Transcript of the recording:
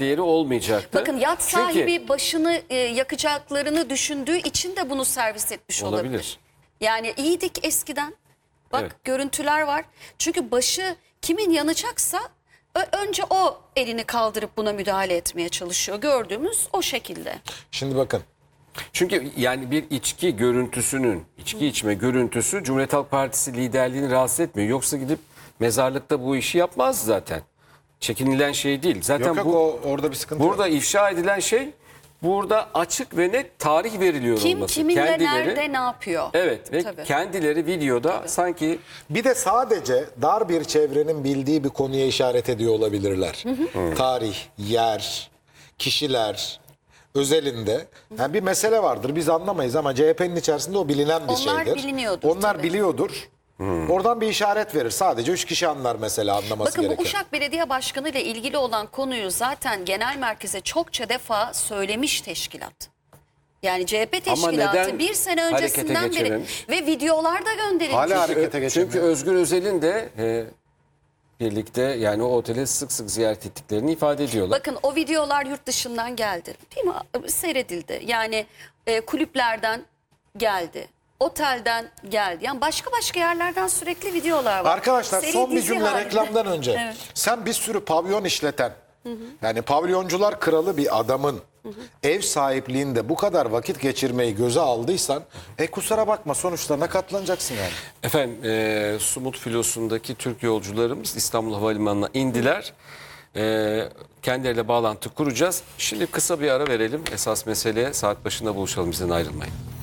değeri olmayacaktı. Bakın yat Çünkü sahibi başını yakacaklarını düşündüğü için de bunu servis etmiş olabilir. Yani iyiydik eskiden. Bak Evet. görüntüler var. Çünkü başı kimin yanacaksa önce o elini kaldırıp buna müdahale etmeye çalışıyor. Gördüğümüz o şekilde. Şimdi bakın. Çünkü yani bir içki görüntüsünün, içki içme görüntüsü Cumhuriyet Halk Partisi liderliğini rahatsız etmiyor. Yoksa gidip mezarlıkta bu işi yapmaz zaten. Çekinilen şey değil. Zaten Yok bu orada bir sıkıntı yok. burada ifşa edilen şey, burada açık ve net tarih veriliyor Kim olması. kiminle nerede ne yapıyor? Evet ve Tabii. kendileri videoda sanki Bir de sadece dar bir çevrenin bildiği bir konuya işaret ediyor olabilirler. Tarih, yer, kişiler özelinde. Yani bir mesele vardır biz anlamayız ama CHP'nin içerisinde o bilinen bir Onlar şeydir. biliniyordur Onlar tabii. biliyordur. Oradan bir işaret verir. Sadece 3 kişi anlar mesela anlaması Bakın gereken. bu Uşak Belediye Başkanı ile ilgili olan konuyu zaten genel merkeze çokça defa söylemiş teşkilat. Yani CHP Ama teşkilatı neden bir sene harekete öncesinden beri geçememiş? ve videolar da gönderilmiş. Hala harekete geçemiyor. çünkü Özgür Özel'in de birlikte yani o otele sık sık ziyaret ettiklerini ifade ediyorlar. Bakın o videolar yurt dışından geldi. Değil mi? Seyredildi. Yani kulüplerden geldi. Otelden geldi. Yani başka yerlerden sürekli videolar var. Arkadaşlar Seri son bir dizi cümle halinde. reklamdan önce. Evet. Sen bir sürü pavyon işleten, yani pavyoncular kralı bir adamın ev sahipliğinde bu kadar vakit geçirmeyi göze aldıysan kusura bakma sonuçlarına katlanacaksın yani. Efendim Sumut filosundaki Türk yolcularımız İstanbul Havalimanı'na indiler. Kendileriyle bağlantı kuracağız. Şimdi kısa bir ara verelim. Esas meseleye saat başında buluşalım, bizden ayrılmayın.